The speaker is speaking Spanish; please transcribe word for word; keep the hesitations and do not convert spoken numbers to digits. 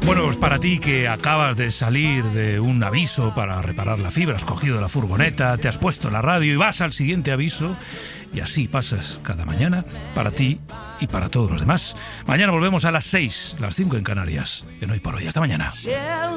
Bueno, pues para ti que acabas de salir de un aviso para reparar la fibra, has cogido la furgoneta, te has puesto la radio y vas al siguiente aviso, y así pasas cada mañana para ti y para todos los demás. Mañana volvemos a las seis, las cinco en Canarias. En Hoy por Hoy. Hasta mañana.